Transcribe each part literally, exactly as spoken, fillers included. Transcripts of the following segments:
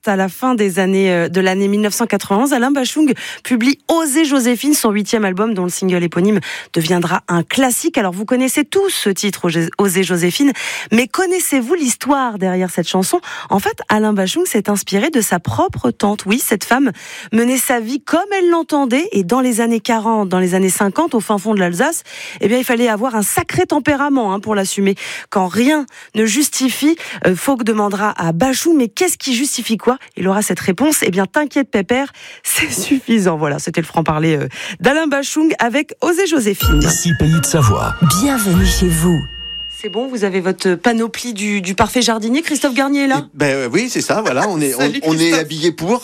à la fin des années, de l'année dix-neuf cent quatre-vingt-onze, Alain Bachung publie Oser Joséphine, son huitième album dont le single éponyme deviendra un classique. Alors vous connaissez tous ce titre, Oser Joséphine, mais connaissez-vous l'histoire derrière cette chanson? En fait, Alain Bachung s'est inspiré de sa propre tante. Oui, cette femme menait sa vie comme elle l'entendait, et dans les années quarante, dans les années cinquante, au fin fond de l'Alsace, eh bien, il fallait avoir un sacré tempérament hein, pour l'assumer. Quand rien ne justifie, euh, Fauque demandera à Bachung, mais qu'est-ce qui justifie quoi? Il aura cette réponse, eh bien, t'inquiète Pépère, c'est suffisant. Voilà, c'était le franc-parler euh, d'Alain Bachung avec Oser Joséphine. Ici Pays de Savoie. Bienvenue chez vous. C'est bon, vous avez votre panoplie du, du parfait jardinier. Christophe Garnier est là? Eh ben oui, c'est ça, voilà, on est, Salut, on, on est habillé pour.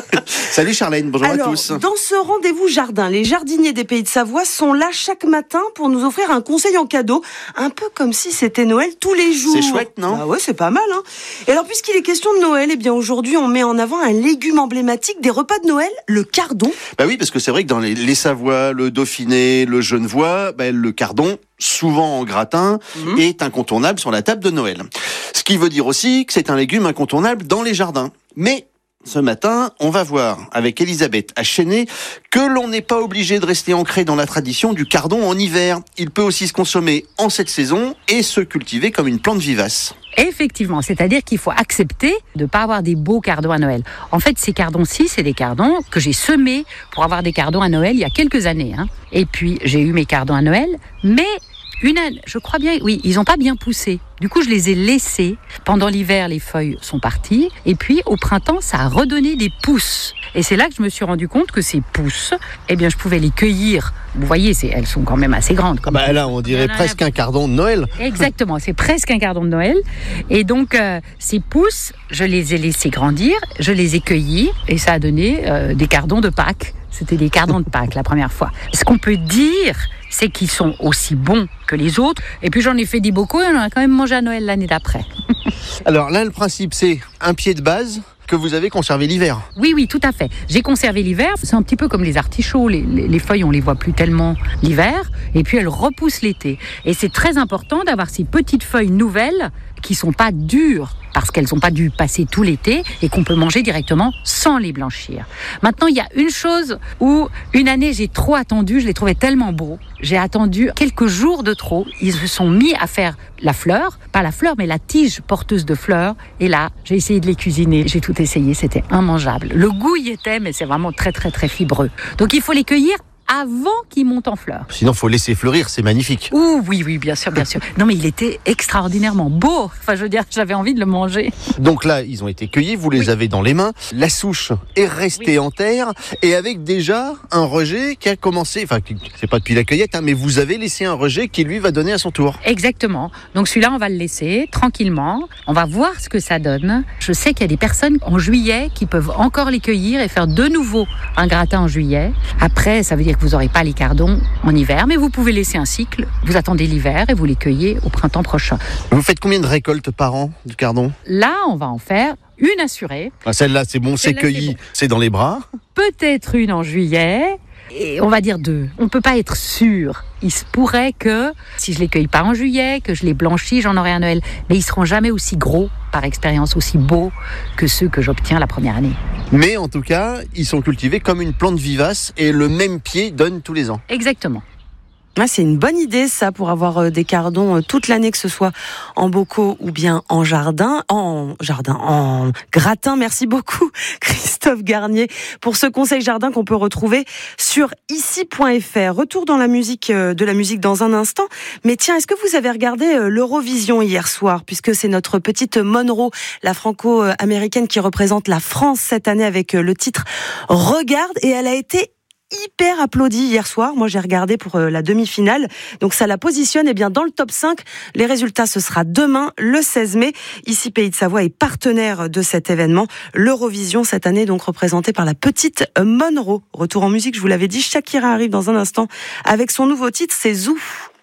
Salut Charlène, bonjour Alors, à tous. Dans ce rendez-vous jardin, les jardiniers des Pays de Savoie sont là chaque matin pour nous offrir un conseil en cadeau, un peu comme si c'était Noël tous les jours. C'est chouette, non? Bah ouais, c'est pas mal, hein. Et alors, puisqu'il est question de Noël, eh bien aujourd'hui, on met en avant un légume emblématique des repas de Noël, le cardon. Bah oui, parce que c'est vrai que dans les, les Savoies, le Dauphiné, le Genevois, bah, le cardon, souvent en gratin, mmh. est incontournable sur la table de Noël. Ce qui veut dire aussi que c'est un légume incontournable dans les jardins. Mais ce matin, on va voir avec Elisabeth à Chênay que l'on n'est pas obligé de rester ancré dans la tradition du cardon en hiver. Il peut aussi se consommer en cette saison et se cultiver comme une plante vivace. Effectivement, c'est-à-dire qu'il faut accepter de ne pas avoir des beaux cardons à Noël. En fait, ces cardons-ci, c'est des cardons que j'ai semés pour avoir des cardons à Noël il y a quelques années. Hein. Et puis, j'ai eu mes cardons à Noël, mais une année, je crois bien, oui, ils n'ont pas bien poussé. Du coup, je les ai laissés. Pendant l'hiver, les feuilles sont parties. Et puis, au printemps, ça a redonné des pousses. Et c'est là que je me suis rendu compte que ces pousses, eh bien, je pouvais les cueillir. Vous voyez, c'est, elles sont quand même assez grandes. Ah bah là, on dirait presque un cardon de Noël. Exactement, c'est presque un cardon de Noël. Et donc, euh, ces pousses, je les ai laissées grandir, je les ai cueillis, et ça a donné euh, des cardons de Pâques. C'était des cardons de Pâques la première fois. Ce qu'on peut dire, c'est qu'ils sont aussi bons que les autres. Et puis j'en ai fait des bocaux et on en a quand même mangé à Noël l'année d'après. Alors là, le principe, c'est un pied de base que vous avez conservé l'hiver. Oui, oui, tout à fait. J'ai conservé l'hiver. C'est un petit peu comme les artichauts. Les, les, les feuilles, on les voit plus tellement l'hiver. Et puis elles repoussent l'été. Et c'est très important d'avoir ces petites feuilles nouvelles qui sont pas dures parce qu'elles n'ont pas dû passer tout l'été et qu'on peut manger directement sans les blanchir. Maintenant, il y a une chose où une année, j'ai trop attendu, je les trouvais tellement beaux. J'ai attendu quelques jours de trop. Ils se sont mis à faire la fleur, pas la fleur, mais la tige porteuse de fleurs. Et là, j'ai essayé de les cuisiner. J'ai tout essayé, c'était immangeable. Le goût y était, mais c'est vraiment très, très, très fibreux. Donc, il faut les cueillir avant qu'il monte en fleurs. Sinon, il faut laisser fleurir, c'est magnifique. Ouh, oui, oui, bien sûr, bien sûr. Non, mais il était extraordinairement beau. Enfin, je veux dire, j'avais envie de le manger. Donc là, ils ont été cueillis, vous les oui. avez dans les mains. La souche est restée oui. en terre et avec déjà un rejet qui a commencé, enfin, c'est pas depuis la cueillette, hein, mais vous avez laissé un rejet qui, lui, va donner à son tour. Exactement. Donc celui-là, on va le laisser tranquillement. On va voir ce que ça donne. Je sais qu'il y a des personnes en juillet qui peuvent encore les cueillir et faire de nouveau un gratin en juillet. Après, ça veut dire que vous n'aurez pas les cardons en hiver, mais vous pouvez laisser un cycle, vous attendez l'hiver et vous les cueillez au printemps prochain. Vous faites combien de récoltes par an du cardon? Là, on va en faire une assurée. Ah, celle-là, c'est bon, c'est cueilli, c'est, bon. c'est dans les bras. Peut-être une en juillet, et on va dire deux. On ne peut pas être sûr. Il se pourrait que, si je les cueille pas en juillet, que je les blanchis, j'en aurai à Noël. Mais ils seront jamais aussi gros, par expérience, aussi beaux que ceux que j'obtiens la première année. Mais en tout cas, ils sont cultivés comme une plante vivace et le même pied donne tous les ans. Exactement. Ah, c'est une bonne idée, ça, pour avoir euh, des cardons euh, toute l'année, que ce soit en bocaux ou bien en jardin, en jardin, en gratin. Merci beaucoup, Christophe Garnier, pour ce conseil jardin qu'on peut retrouver sur ici point f r. Retour dans la musique, euh, de la musique dans un instant. Mais tiens, est-ce que vous avez regardé euh, l'Eurovision hier soir, puisque c'est notre petite Monroe, la franco-américaine qui représente la France cette année avec euh, le titre Regarde, et elle a été hyper applaudi hier soir. Moi, j'ai regardé pour euh, la demi-finale. Donc, ça la positionne eh bien, dans le top cinq. Les résultats, ce sera demain, le seize mai. Ici, Pays de Savoie est partenaire de cet événement. L'Eurovision, cette année, donc représentée par la petite Monroe. Retour en musique, je vous l'avais dit, Shakira arrive dans un instant avec son nouveau titre, c'est Zou.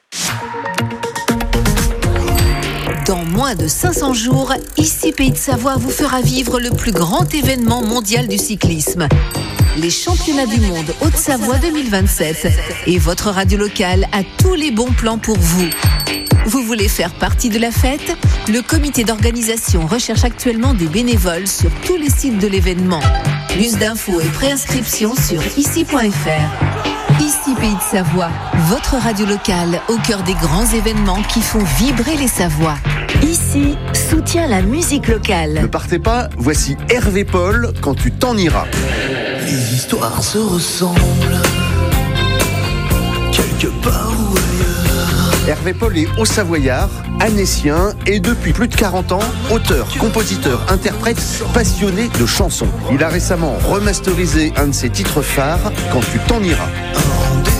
Dans moins de cinq cents jours, ici Pays de Savoie vous fera vivre le plus grand événement mondial du cyclisme. Les championnats du monde Haute-Savoie deux mille vingt-sept. Et votre radio locale a tous les bons plans pour vous. Vous voulez faire partie de la fête ? Le comité d'organisation recherche actuellement des bénévoles sur tous les sites de l'événement. Plus d'infos et préinscription sur ici point f r. Ici Pays de Savoie, votre radio locale au cœur des grands événements qui font vibrer les Savoies. Ici, soutient la musique locale. Ne partez pas, voici Hervé Paul, Quand tu t'en iras. Les histoires se ressemblent, quelque part ou ailleurs. Hervé Paul est haut-savoyard, annécien et depuis plus de quarante ans, auteur, compositeur, interprète passionné de chansons. Il a récemment remasterisé un de ses titres phares, Quand tu t'en iras.